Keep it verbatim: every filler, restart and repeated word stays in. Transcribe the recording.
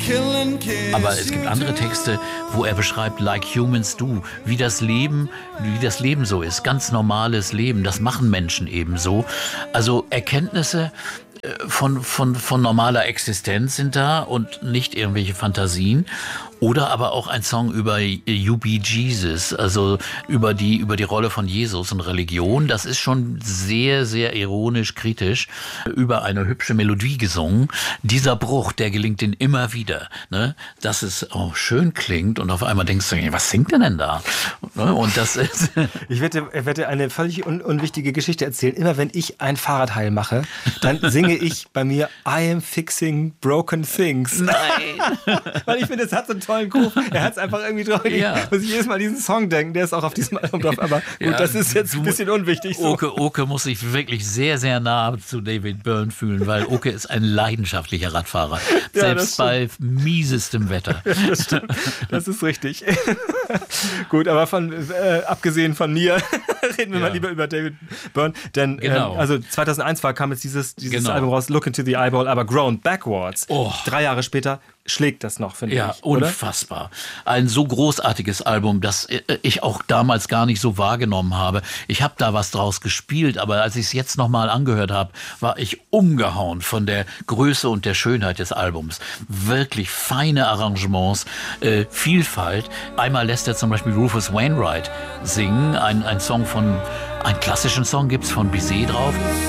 Aber es gibt andere Texte, wo er beschreibt, like humans do, wie das Leben, wie das Leben so ist. Ganz normales Leben, das machen Menschen eben so. Also Erkenntnisse von, von, von normaler Existenz sind da und nicht irgendwelche Fantasien. Oder aber auch ein Song über You Be Jesus, also über die, über die Rolle von Jesus und Religion. Das ist schon sehr, sehr ironisch, kritisch, über eine hübsche Melodie gesungen. Dieser Bruch, der gelingt ihnen immer wieder, ne? Dass es auch schön klingt und auf einmal denkst du, was singt denn denn da? Und das ist ich werde, ich werde eine völlig un- unwichtige Geschichte erzählen. Immer wenn ich ein Fahrradheil mache, dann singe ich bei mir I am fixing broken things. Nein! Weil ich finde, es hat so einen tollen Groove. Er hat es einfach irgendwie drauf. Ja. Ich muss jedes Mal diesen Song denken, der ist auch auf diesem Album drauf. Aber gut, Ja, das ist jetzt du- ein bisschen unwichtig. So. Oke, Oke muss sich wirklich sehr, sehr nah zu David Byrne fühlen, weil Oke ist ein leidenschaftlicher Radfahrer. Ja, Selbst bei miesestem Wetter. Das stimmt. Das ist richtig. Gut, aber von, äh, abgesehen von mir, reden wir Ja. mal lieber über David Byrne. Denn Genau. ähm, also zweitausendeins war, kam jetzt dieses, dieses Genau. Album raus, Look into the Eyeball, aber Grown Backwards. Oh. Drei Jahre später schlägt das noch, finde Ja, ich. Oder? unfassbar. Ein so großartiges Album, das ich auch damals gar nicht so wahrgenommen habe. Ich habe da was draus gespielt, aber als ich es jetzt nochmal angehört habe, war ich umgehauen von der Größe und der Schönheit des Albums. Wirklich feine Arrangements, äh, Vielfalt. Einmal lässt er zum Beispiel Rufus Wainwright singen, ein, ein Song von, einen klassischen Song gibt's von Bizet drauf.